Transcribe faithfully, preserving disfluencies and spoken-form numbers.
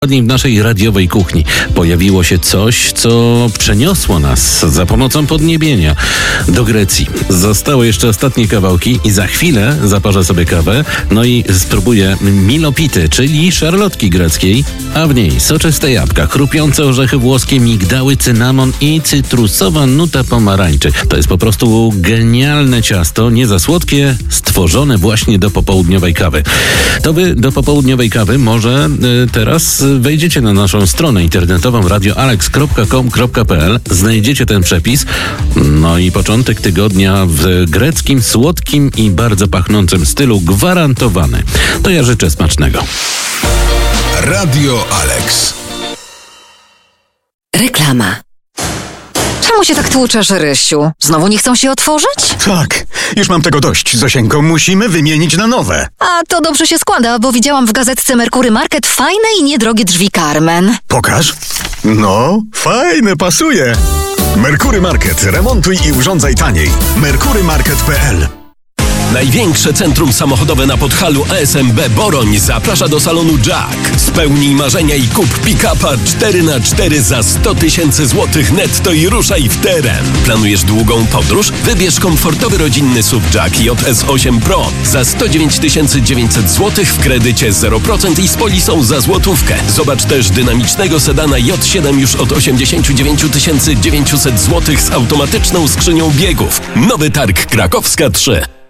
W naszej radiowej kuchni pojawiło się coś, co przeniosło nas za pomocą podniebienia do Grecji. Zostały jeszcze ostatnie kawałki i za chwilę zaparzę sobie kawę, no i spróbuję milopity, czyli szarlotki greckiej, a w niej soczyste jabłka, chrupiące orzechy włoskie, migdały, cynamon i cytrusowa nuta pomarańczy. To jest po prostu genialne ciasto, nie za słodkie, stworzone właśnie do popołudniowej kawy. To wy do popołudniowej kawy może y, teraz wejdziecie na naszą stronę internetową radio alex kropka com kropka p l, znajdziecie ten przepis, no i początek tygodnia w greckim, słodkim i bardzo pachnącym stylu gwarantowany. To ja życzę smacznego. Radio Alex. Reklama. Czemu się tak tłuczesz, Rysiu? Znowu nie chcą się otworzyć? Tak, już mam tego dość, Zosieńko. Musimy wymienić na nowe. A to dobrze się składa, bo widziałam w gazetce Merkury Market fajne i niedrogie drzwi Carmen. Pokaż. No, fajne, pasuje. Merkury Market. Remontuj i urządzaj taniej. merkury market kropka p l. Największe centrum samochodowe na Podhalu A S M B Boroń zaprasza do salonu Jack. Spełnij marzenia i kup pick-upa cztery na cztery za sto tysięcy złotych netto i ruszaj w teren. Planujesz długą podróż? Wybierz komfortowy rodzinny S U V Jack J S osiem Pro za sto dziewięć tysięcy dziewięćset złotych w kredycie zero procent i z polisą za złotówkę. Zobacz też dynamicznego sedana J siedem już od osiemdziesiąt dziewięć tysięcy dziewięćset złotych z automatyczną skrzynią biegów. Nowy Targ Krakowska trzy.